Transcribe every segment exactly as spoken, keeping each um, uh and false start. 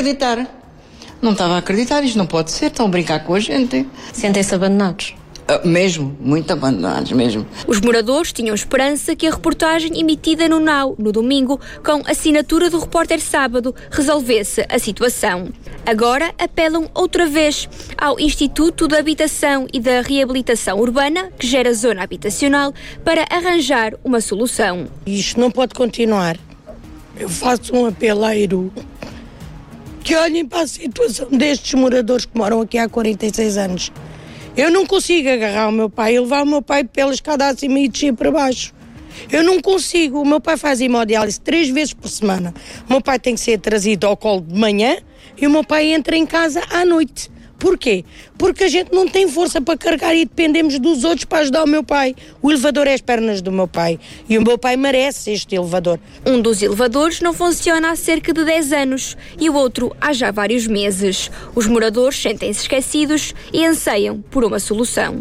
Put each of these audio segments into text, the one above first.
acreditar. Não estava a acreditar, isto não pode ser, estão a brincar com a gente. Sentem-se abandonados? Uh, mesmo, muito abandonados, mesmo. Os moradores tinham esperança que a reportagem emitida no Now, no domingo, com assinatura do repórter Sábado, resolvesse a situação. Agora apelam outra vez ao Instituto de Habitação e da Reabilitação Urbana, que gera zona habitacional, para arranjar uma solução. Isto não pode continuar. Eu faço um apelo à ERU que olhem para a situação destes moradores que moram aqui há quarenta e seis anos. Eu não consigo agarrar o meu pai e levar o meu pai pela escada acima e descer para baixo. Eu não consigo. O meu pai faz hemodiálise três vezes por semana. O meu pai tem que ser trazido ao colo de manhã e o meu pai entra em casa à noite. Porquê? Porque a gente não tem força para carregar e dependemos dos outros para ajudar o meu pai. O elevador é as pernas do meu pai e o meu pai merece este elevador. Um dos elevadores não funciona há cerca de dez anos e o outro há já vários meses. Os moradores sentem-se esquecidos e anseiam por uma solução.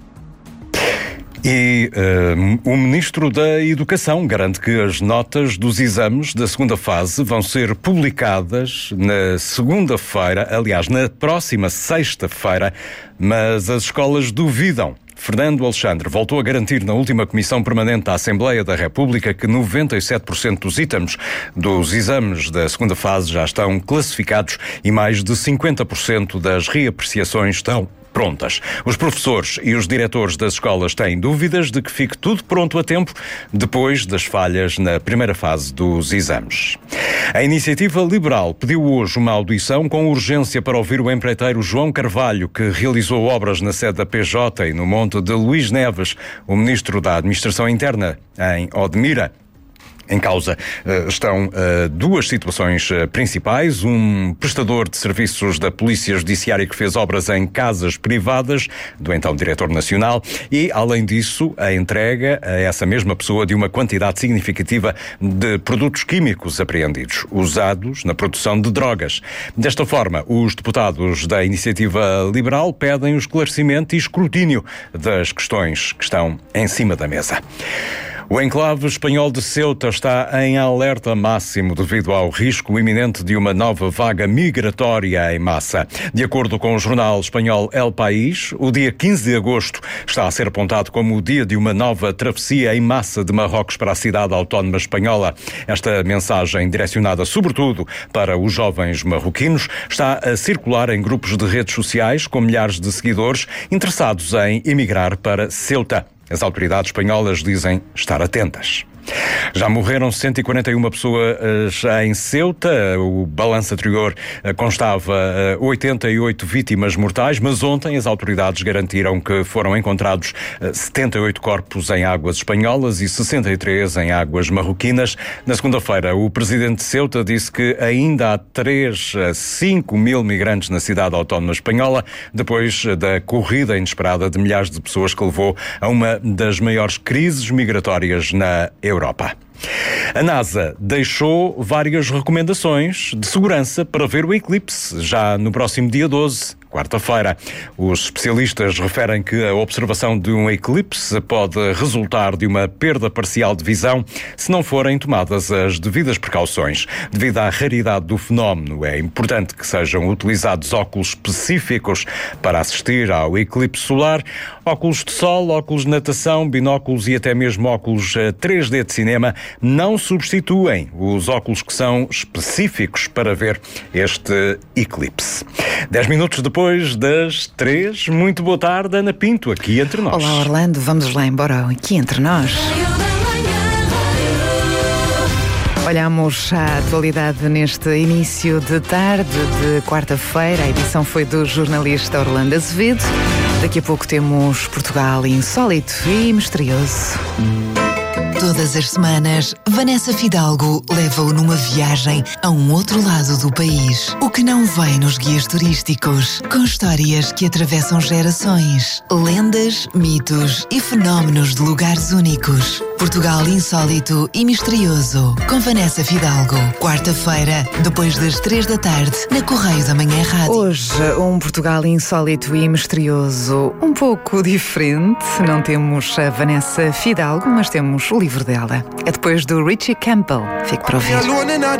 E uh, o Ministro da Educação garante que as notas dos exames da segunda fase vão ser publicadas na segunda-feira, aliás, na próxima sexta-feira, mas as escolas duvidam. Fernando Alexandre voltou a garantir na última Comissão Permanente da Assembleia da República que noventa e sete por cento dos itens dos exames da segunda fase já estão classificados e mais de cinquenta por cento das reapreciações estão prontas. Os professores e os diretores das escolas têm dúvidas de que fique tudo pronto a tempo depois das falhas na primeira fase dos exames. A Iniciativa Liberal pediu hoje uma audição com urgência para ouvir o empreiteiro João Carvalho, que realizou obras na sede da P J e no monte de Luís Neves, o Ministro da Administração Interna, em Odmira. Em causa uh, estão uh, duas situações uh, principais. Um prestador de serviços da Polícia Judiciária que fez obras em casas privadas do então Diretor Nacional e, além disso, a entrega a essa mesma pessoa de uma quantidade significativa de produtos químicos apreendidos, usados na produção de drogas. Desta forma, os deputados da Iniciativa Liberal pedem o esclarecimento e escrutínio das questões que estão em cima da mesa. O enclave espanhol de Ceuta está em alerta máximo devido ao risco iminente de uma nova vaga migratória em massa. De acordo com o jornal espanhol El País, o dia quinze de agosto está a ser apontado como o dia de uma nova travessia em massa de Marrocos para a cidade autónoma espanhola. Esta mensagem, direcionada sobretudo para os jovens marroquinos, está a circular em grupos de redes sociais com milhares de seguidores interessados em emigrar para Ceuta. As autoridades espanholas dizem estar atentas. Já morreram cento e quarenta e uma pessoas em Ceuta. O balanço anterior constava oitenta e oito vítimas mortais, mas ontem as autoridades garantiram que foram encontrados setenta e oito corpos em águas espanholas e sessenta e três em águas marroquinas. Na segunda-feira, o presidente de Ceuta disse que ainda há três a cinco mil migrantes na cidade autónoma espanhola, depois da corrida inesperada de milhares de pessoas que levou a uma das maiores crises migratórias na Europa. A NASA deixou várias recomendações de segurança para ver o eclipse já no próximo dia doze, quarta-feira. Os especialistas referem que a observação de um eclipse pode resultar de uma perda parcial de visão se não forem tomadas as devidas precauções. Devido à raridade do fenómeno, é importante que sejam utilizados óculos específicos para assistir ao eclipse solar, óculos de sol, óculos de natação, binóculos e até mesmo óculos três D de cinema não substituem os óculos que são específicos para ver este eclipse. Dez minutos depois das três, muito boa tarde, Ana Pinto, aqui entre nós. Olá, Orlando, vamos lá embora, aqui entre nós. Olhamos a atualidade neste início de tarde de quarta-feira. A edição foi do jornalista Orlando Azevedo. Daqui a pouco temos Portugal insólito e misterioso. Todas as semanas, Vanessa Fidalgo leva-o numa viagem a um outro lado do país. O que não vem nos guias turísticos, com histórias que atravessam gerações, lendas, mitos e fenómenos de lugares únicos. Portugal insólito e misterioso, com Vanessa Fidalgo. Quarta-feira, depois das três da tarde, na Correio da Manhã Rádio. Hoje, um Portugal insólito e misterioso, um pouco diferente. Não temos a Vanessa Fidalgo, mas temos o livro dela. É depois do Richie Campbell. Fique para ouvir.